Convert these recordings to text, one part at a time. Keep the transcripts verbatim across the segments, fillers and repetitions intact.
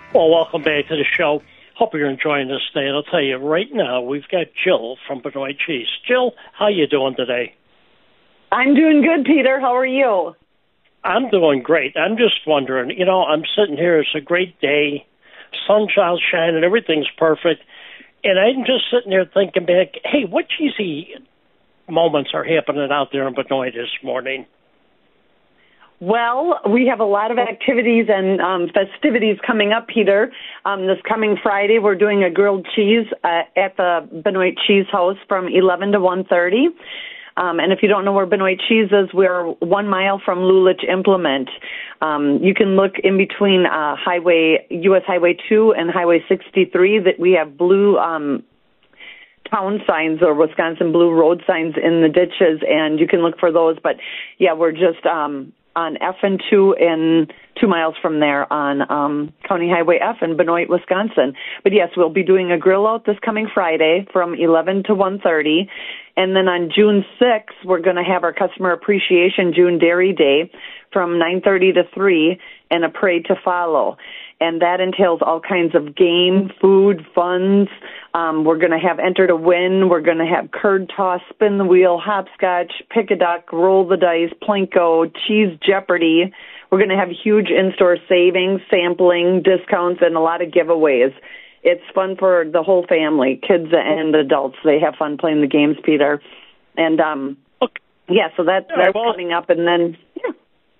Well, welcome back to the show. Hope you're enjoying this day. And I'll tell you right now, we've got Jill from Benoit Cheese. Jill, how you doing today? I'm doing good, Peter. How are you? I'm doing great. I'm just wondering, you know, I'm sitting here. It's a great day. Sun's out shining. Everything's perfect. And I'm just sitting there thinking back, hey, what cheesy moments are happening out there in Benoit this morning? Well, we have a lot of activities and um, festivities coming up, Peter. Um, this coming Friday, we're doing a grilled cheese uh, at the Benoit Cheese House from eleven to one thirty. Um, and if you don't know where Benoit Cheese is, we're one mile from Lulich Implement. Um, you can look in between uh, Highway U S Highway two and Highway sixty-three that we have blue um, town signs or Wisconsin blue road signs in the ditches, and you can look for those. But, yeah, we're just um, on F and two and two miles from there on um, County Highway F in Benoit, Wisconsin. But, yes, we'll be doing a grill out this coming Friday from eleven to one thirty. And then on June sixth, we're going to have our Customer Appreciation June Dairy Day from nine thirty to three and a parade to follow. And that entails all kinds of game, food, funds. Um, we're going to have Enter to Win. We're going to have curd toss, spin the wheel, hopscotch, pick a duck, roll the dice, plinko, cheese Jeopardy. We're going to have huge in-store savings, sampling, discounts, and a lot of giveaways. It's fun for the whole family, kids and adults. They have fun playing the games, Peter. And, um, okay. yeah, so that, that's right, well, coming up. And then, yeah.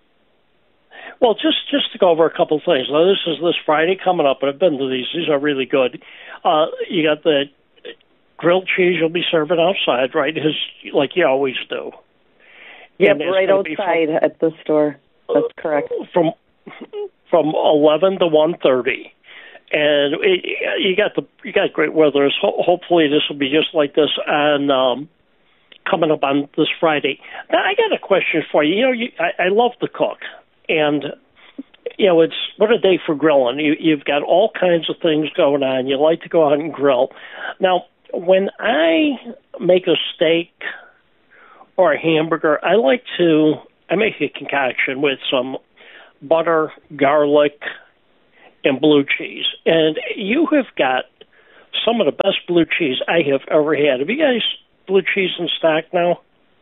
Well, just, just to go over a couple of things. Now, this is this Friday coming up, and I've been to these. These are really good. Uh, you got the grilled cheese you'll be serving outside, right, His, like you always do. Yep, right outside from, at the store. That's correct. From from eleven to one thirty. And it, you got the you got great weather. So hopefully this will be just like this on um, coming up on this Friday. Now I got a question for you. You know, you, I, I love to cook, and you know it's what a day for grilling. You, you've got all kinds of things going on. You like to go out and grill. Now, when I make a steak or a hamburger, I like to I make a concoction with some butter, garlic, and blue cheese. And you have got some of the best blue cheese I have ever had. Have you guys blue cheese in stock now?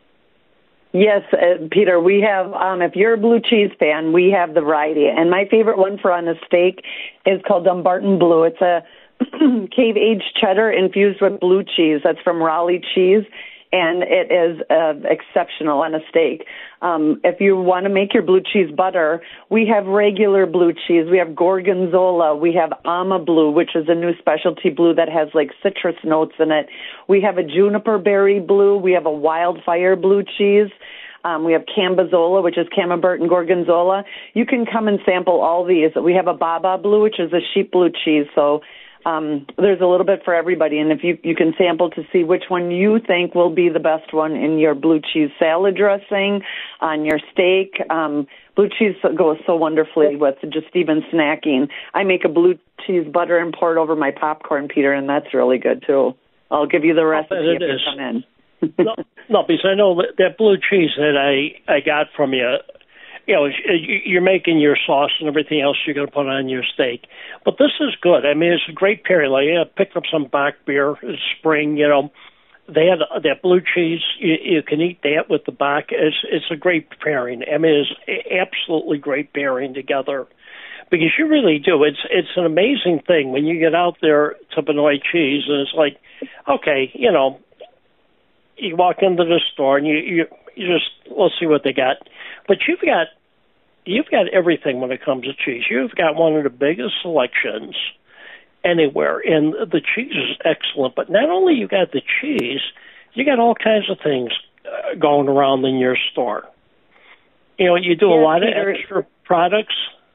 Yes, uh, Peter, we have, um, if you're a blue cheese fan, we have the variety. And my favorite one for on a steak is called Dumbarton Blue. It's a cave-aged cheddar infused with blue cheese. That's from Raleigh Cheese. And it is uh, exceptional on a steak. Um, if you want to make your blue cheese butter, we have regular blue cheese. We have Gorgonzola. We have Ama Blue, which is a new specialty blue that has like citrus notes in it. We have a juniper berry blue. We have a wildfire blue cheese. Um, we have Cambozola, which is Camembert and Gorgonzola. You can come and sample all these. We have a Baba Blue, which is a sheep blue cheese. So Um, there's a little bit for everybody, and if you, you can sample to see which one you think will be the best one in your blue cheese salad dressing, on your steak. Um, blue cheese goes so wonderfully with just even snacking. I make a blue cheese butter and pour it over my popcorn, Peter, and that's really good, too. I'll give you the recipe if you come in. no, no, because I know that, that blue cheese that I, I got from you, you know, you're making your sauce and everything else you're going to put on your steak. But this is good. I mean, it's a great pairing. Like, I picked up some Bach beer this spring, you know. They had that blue cheese. You, you can eat that with the Bach. It's, it's a great pairing. I mean, it's absolutely great pairing together. Because you really do. It's it's an amazing thing when you get out there to Benoit Cheese, and it's like, okay, you know, you walk into the store and you, you, you just, let's see what they got. But you've got you've got everything when it comes to cheese. You've got one of the biggest selections anywhere, and the cheese is excellent. But not only you got the cheese, you got all kinds of things uh, going around in your store. You know, you do yes, a lot Peter. of extra products.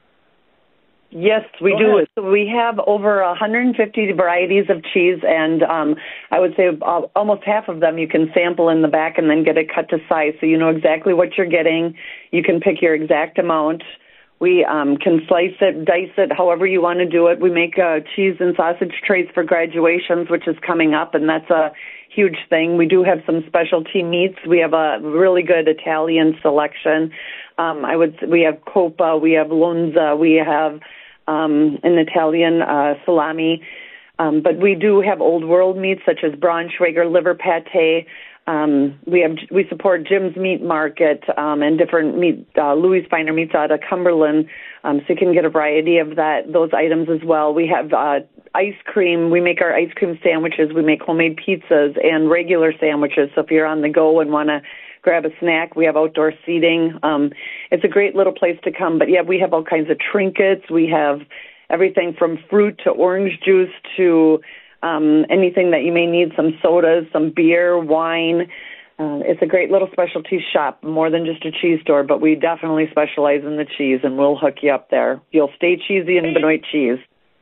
Yes, we Go do. ahead. So we have over one hundred fifty varieties of cheese, and um, I would say uh, almost half of them you can sample in the back and then get it cut to size, so you know exactly what you're getting. You can pick your exact amount. We um, can slice it, dice it, however you want to do it. We make uh, cheese and sausage trays for graduations, which is coming up, and that's a huge thing. We do have some specialty meats. We have a really good Italian selection. Um, I would. We have Copa. We have Lonza. We have um, an Italian uh, salami. Um, but we do have old world meats such as Braunschweiger liver pate. Um, we have we support Jim's Meat Market um, and different meat, uh, Louis Finer Meats out of Cumberland, um, so you can get a variety of that those items as well. We have uh, ice cream. We make our ice cream sandwiches. We make homemade pizzas and regular sandwiches. So if you're on the go and want to grab a snack, we have outdoor seating. Um, it's a great little place to come. But yeah, we have all kinds of trinkets. We have everything from fruit to orange juice to Um, anything that you may need, some sodas, some beer, wine. Uh, it's a great little specialty shop, more than just a cheese store, but we definitely specialize in the cheese, and we'll hook you up there. You'll stay cheesy in Benoit cheese.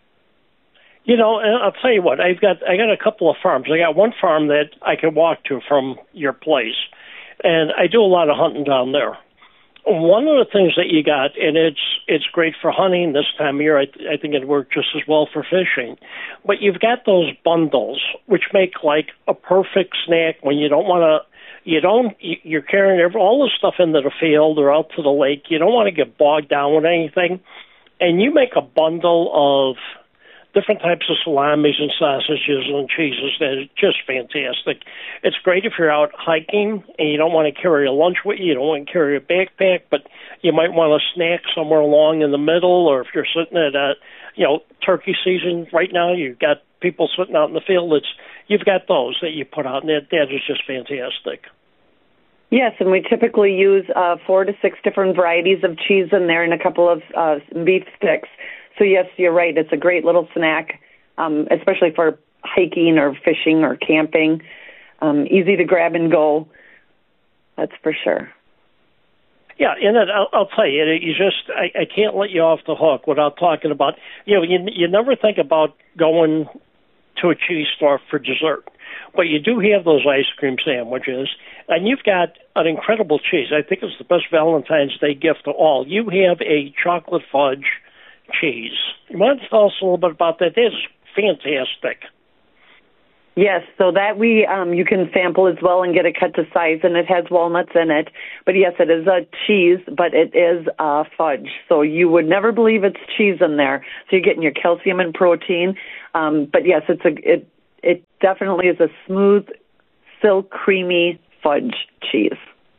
You know, I'll tell you what, I've got I got a couple of farms. I got one farm that I can walk to from your place, and I do a lot of hunting down there. One of the things that you got, and it's it's great for hunting this time of year, I, I think it'd work just as well for fishing, but you've got those bundles, which make like a perfect snack when you don't want to, you don't, you're carrying every, all the stuff into the field or out to the lake. You don't want to get bogged down with anything, and you make a bundle of different types of salamis and sausages and cheeses that are just fantastic. It's great if you're out hiking and you don't want to carry a lunch with you, you don't want to carry a backpack, but you might want a snack somewhere along in the middle, or if you're sitting at a, you know, turkey season right now, you've got people sitting out in the field, it's, you've got those that you put out, and that, that is just fantastic. Yes, and we typically use uh, four to six different varieties of cheese in there and a couple of uh, beef sticks. So, yes, you're right. It's a great little snack, um, especially for hiking or fishing or camping. Um, easy to grab and go. That's for sure. Yeah, and it, I'll, I'll tell you, you just I, I can't let you off the hook without talking about, you know, you, you never think about going to a cheese store for dessert, but you do have those ice cream sandwiches, and you've got an incredible cheese. I think it's the best Valentine's Day gift of all. You have a chocolate fudge cheese. You want to tell us a little bit about that? That's fantastic. Yes, so that we um, you can sample as well and get it cut to size, and it has walnuts in it. But yes, it is a cheese, but it is uh, fudge. So you would never believe it's cheese in there. So you're getting your calcium and protein. Um, but yes, it's a it it definitely is a smooth, silk, creamy fudge cheese.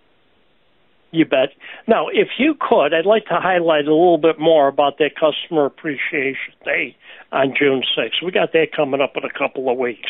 You bet. Now, if you could, I'd like to highlight a little bit more about that Customer Appreciation Day on June sixth. We got that coming up in a couple of weeks.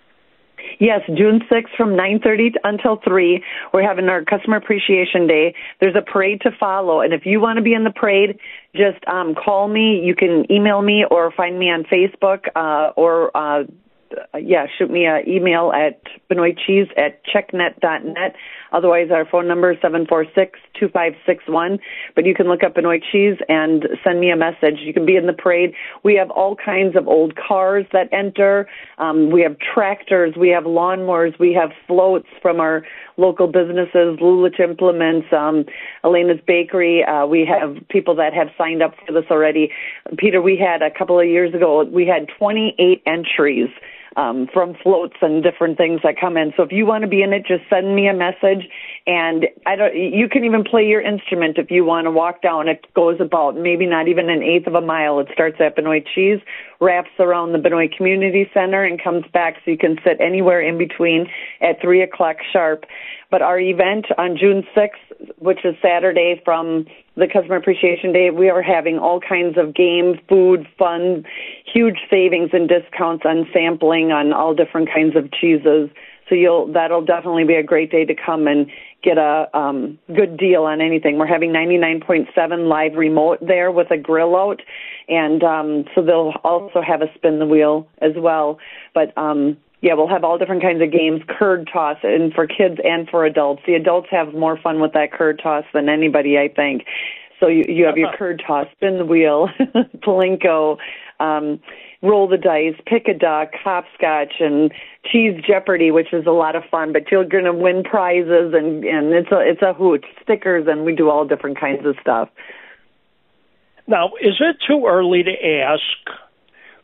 Yes, June sixth from nine thirty until three. We're having our Customer Appreciation Day. There's a parade to follow, and if you want to be in the parade, just um, call me. You can email me or find me on Facebook uh, or, uh, yeah, shoot me an email at Benoit Cheese at checknet dot net. Otherwise, our phone number is seven four six, two five six one. But you can look up Benoit Cheese and send me a message. You can be in the parade. We have all kinds of old cars that enter. Um, we have tractors. We have lawnmowers. We have floats from our local businesses, Lulich Implements, um, Elena's Bakery. Uh, we have people that have signed up for this already. Peter, we had a couple of years ago, we had twenty-eight entries Um, from floats and different things that come in. So if you want to be in it, just send me a message, and I don't. You can even play your instrument if you want to walk down. It goes about maybe not even an eighth of a mile. It starts at Benoit Cheese, wraps around the Benoit Community Center, and comes back, so you can sit anywhere in between at three o'clock sharp. But our event on June sixth, which is Saturday from the Customer Appreciation Day, we are having all kinds of game, food, fun, huge savings and discounts on sampling on all different kinds of cheeses. So you'll that'll definitely be a great day to come and get a um, good deal on anything. We're having ninety-nine point seven live remote there with a grill out, and um, so they'll also have a spin the wheel as well. But um, yeah, we'll have all different kinds of games, curd toss, and for kids and for adults. The adults have more fun with that curd toss than anybody, I think. So you, you have your curd toss, spin the wheel, Plinko, um, roll the dice, pick a duck, hopscotch, and cheese Jeopardy, which is a lot of fun. But you're going to win prizes, and, and it's a it's a hoot, stickers, and we do all different kinds of stuff. Now, is it too early to ask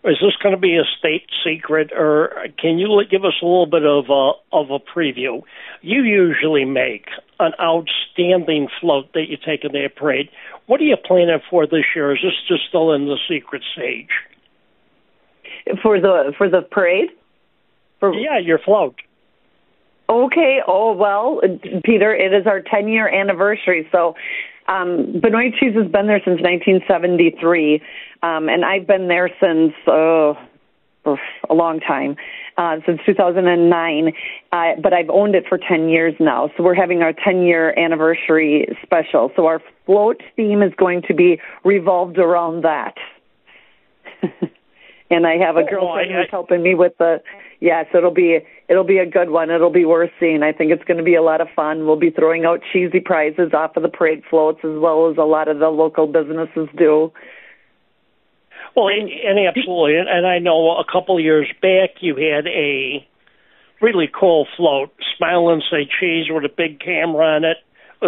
Is this going to be a state secret, or can you give us a little bit of a, of a preview? You usually make an outstanding float that you take in the parade. What are you planning for this year? Is this just still in the secret stage? For the for the parade? For... Yeah, your float. Okay. Oh, well, Peter, it is our ten-year anniversary. So um, Benoit Cheese has been there since nineteen seventy-three, um, and I've been there since uh, a long time, uh, since two thousand nine. Uh, but I've owned it for ten years now. So we're having our ten-year anniversary special. So our float theme is going to be revolved around that. And I have a girlfriend oh, who's helping me with the, yes, it'll be, it'll be a good one. It'll be worth seeing. I think it's going to be a lot of fun. We'll be throwing out cheesy prizes off of the parade floats as well as a lot of the local businesses do. Well, and, and absolutely. And I know a couple of years back you had a really cool float, Smile and Say Cheese with a big camera on it. It was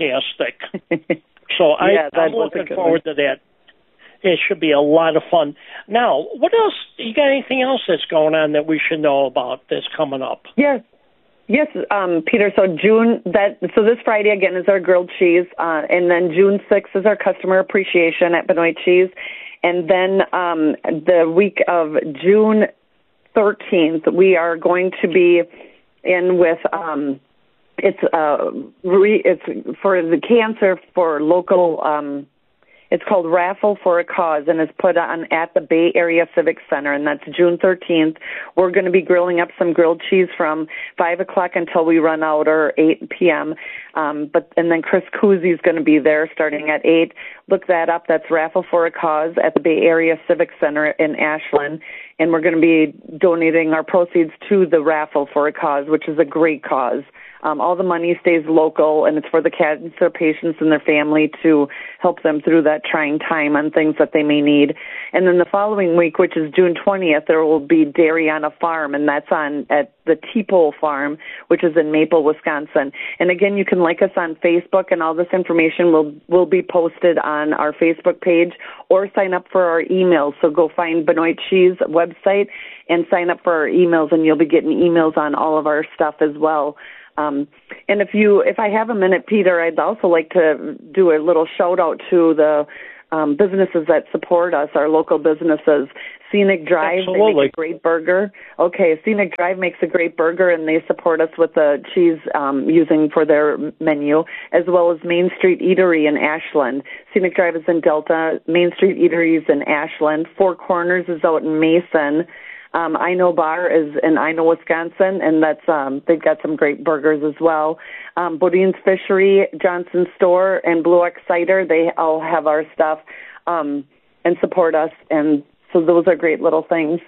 fantastic. So yeah, I, I'm looking forward one. to that. It should be a lot of fun. Now, what else? You got anything else that's going on that we should know about that's coming up? Yes, yes, um, Peter. So June that so this Friday again is our grilled cheese, uh, and then June sixth is our customer appreciation at Benoit Cheese, and then um, the week of June thirteenth we are going to be in with. Um, it's uh, re, it's for the cancer for local. Um, It's called Raffle for a Cause, and it's put on at the Bay Area Civic Center, and that's June thirteenth. We're going to be grilling up some grilled cheese from five o'clock until we run out, or eight p.m. Um, but and then Chris Cousy is going to be there starting at eight. Look that up. That's Raffle for a Cause at the Bay Area Civic Center in Ashland, and we're going to be donating our proceeds to the Raffle for a Cause, which is a great cause. Um, all the money stays local, and it's for the cancer patients and their family to help them through that trying time on things that they may need. And then the following week, which is June twentieth, there will be Dairy on a Farm, and that's on at the T-Pole Farm, which is in Maple, Wisconsin. And again, you can like us on Facebook, and all this information will will be posted on our Facebook page, or sign up for our emails. So go find Benoit Cheese website and sign up for our emails, and you'll be getting emails on all of our stuff as well. Um, and if you, if I have a minute, Peter, I'd also like to do a little shout out to the um, businesses that support us, our local businesses. Scenic Drive, Absolutely. They make a great burger. Okay, Scenic Drive makes a great burger, and they support us with the cheese um, using for their menu, as well as Main Street Eatery in Ashland. Scenic Drive is in Delta. Main Street Eatery is in Ashland. Four Corners is out in Mason. Um, I Know Bar is in I Know, Wisconsin, and that's um, they've got some great burgers as well. Um, Bodine's Fishery, Johnson Store, and Blue X Cider, they all have our stuff um, and support us, and so those are great little things.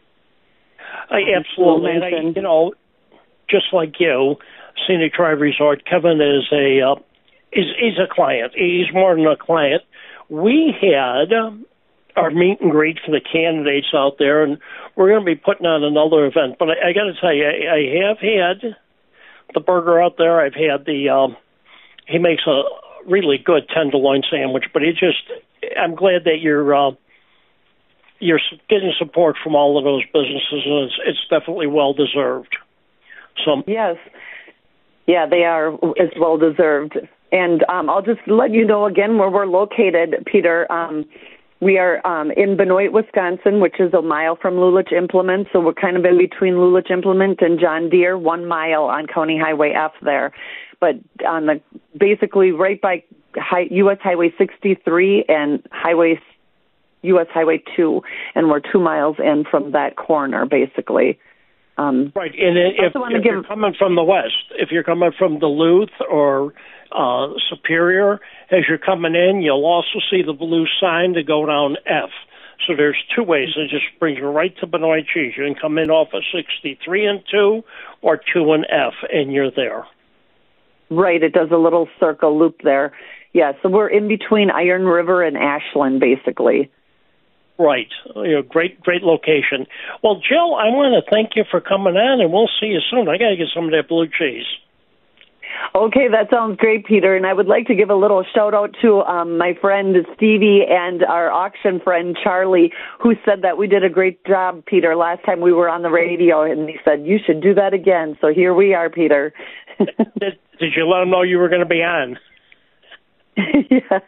I absolutely, and I, you know, just like you, Scenic Drive Resort, Kevin is a uh, is he's a client. He's more than a client. We had Um, our meet and greet for the candidates out there, and we're going to be putting on another event. But I, I got to tell you, I, I have had the burger out there. I've had the, um, he makes a really good tenderloin sandwich, but he just, I'm glad that you're, uh, you're getting support from all of those businesses, and it's, it's definitely well-deserved. So yes. Yeah, they are. It's well-deserved. And um, I'll just let you know again where we're located, Peter. Um, We are um, in Benoit, Wisconsin, which is a mile from Lulich Implement. So we're kind of in between Lulich Implement and John Deere, one mile on County Highway F there. But on the basically right by high, U S Highway sixty-three and Highway U S Highway two, and we're two miles in from that corner, basically. Um, right, and if, if you're coming from the west, if you're coming from Duluth or uh, Superior, as you're coming in, you'll also see the blue sign to go down F. So there's two ways. It just brings you right to Benoit Cheese. You can come in off of sixty-three and two or two and F, and you're there. Right, it does a little circle loop there. Yeah, so we're in between Iron River and Ashland, basically. Right. You know, great, great location. Well, Jill, I want to thank you for coming on, and we'll see you soon. I got to get some of that blue cheese. Okay, that sounds great, Peter. And I would like to give a little shout out to um, my friend Stevie and our auction friend Charlie, who said that we did a great job, Peter, last time we were on the radio. And he said, you should do that again. So here we are, Peter. did, did you let them know you were going to be on? Yeah.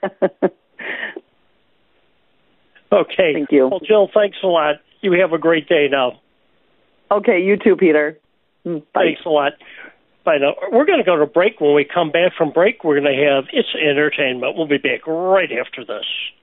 Okay. Thank you. Well, Jill, thanks a lot. You have a great day now. Okay, you too, Peter. Bye. Thanks a lot. Bye now. We're going to go to break. When we come back from break, we're going to have It's Entertainment. We'll be back right after this.